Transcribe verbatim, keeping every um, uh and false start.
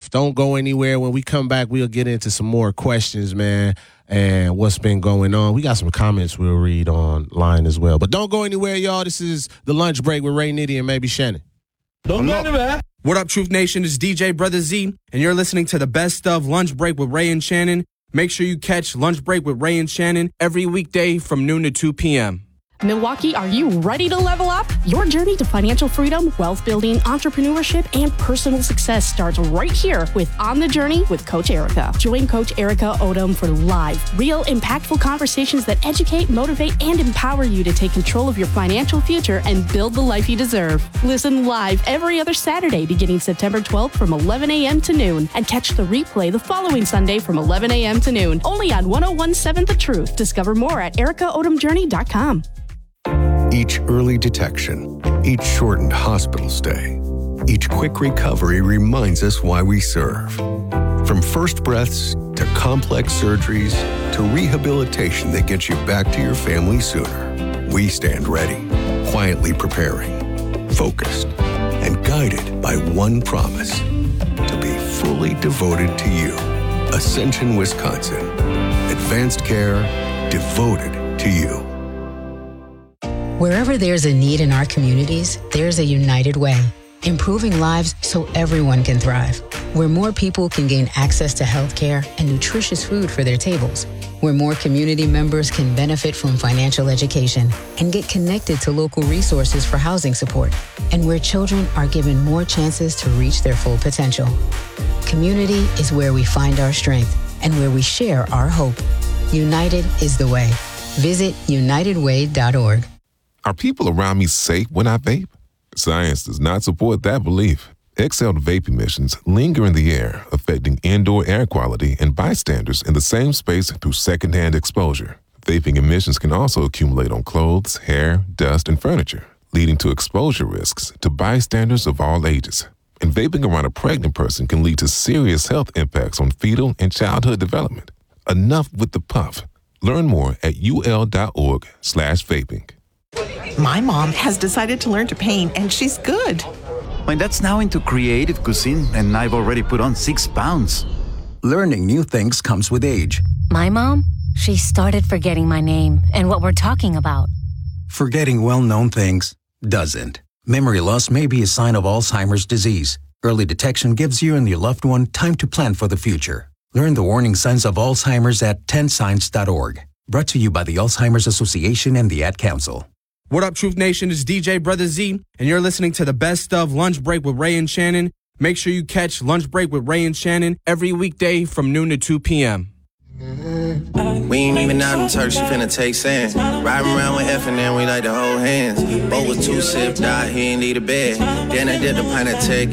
Don't go anywhere. When we come back, we'll get into some more questions, man, and what's been going on. We got some comments we'll read online as well. But don't go anywhere, y'all. This is The Lunch Break with Ray Nitty and maybe Shannon. Don't go anywhere. What up, Truth Nation? It's D J Brother Z, and you're listening to the best of Lunch Break with Ray and Shannon. Make sure you catch Lunch Break with Ray and Shannon every weekday from noon to two p.m. Milwaukee, are you ready to level up? Your journey to financial freedom, wealth building, entrepreneurship, and personal success starts right here with On the Journey with Coach Erica. Join Coach Erica Odom for live, real, impactful conversations that educate, motivate, and empower you to take control of your financial future and build the life you deserve. Listen live every other Saturday beginning September twelfth from eleven a.m. to noon, and catch the replay the following Sunday from eleven a.m. to noon, only on one oh one point seven The Truth. Discover more at erica odom journey dot com. Each early detection, each shortened hospital stay, each quick recovery reminds us why we serve. From first breaths to complex surgeries to rehabilitation that gets you back to your family sooner, we stand ready, quietly preparing, focused, and guided by one promise: to be fully devoted to you. Ascension, Wisconsin. Advanced care devoted to you. Wherever there's a need in our communities, there's a United Way, improving lives so everyone can thrive. Where more people can gain access to healthcare and nutritious food for their tables. Where more community members can benefit from financial education and get connected to local resources for housing support. And where children are given more chances to reach their full potential. Community is where we find our strength and where we share our hope. United is the way. Visit united way dot org. Are people around me safe when I vape? Science does not support that belief. Exhaled vape emissions linger in the air, affecting indoor air quality and bystanders in the same space through secondhand exposure. Vaping emissions can also accumulate on clothes, hair, dust, and furniture, leading to exposure risks to bystanders of all ages. And vaping around a pregnant person can lead to serious health impacts on fetal and childhood development. Enough with the puff. Learn more at ul.org slash vaping. My mom has decided to learn to paint, and she's good. My dad's now into creative cuisine, and I've already put on six pounds. Learning new things comes with age. My mom, she started forgetting my name and what we're talking about. Forgetting well-known things doesn't. Memory loss may be a sign of Alzheimer's disease. Early detection gives you and your loved one time to plan for the future. Learn the warning signs of Alzheimer's at ten signs dot org. Brought to you by the Alzheimer's Association and the Ad Council. What up, Truth Nation? It's D J Brother Z, and you're listening to the best of Lunch Break with Ray and Shannon. Make sure you catch Lunch Break with Ray and Shannon every weekday from noon to two p.m. We ain't even out in Turks, you finna take sand. Riding around with F and then we like to hold hands. Both was two sipped out, he ain't need a bed. Then I did the pint of tech.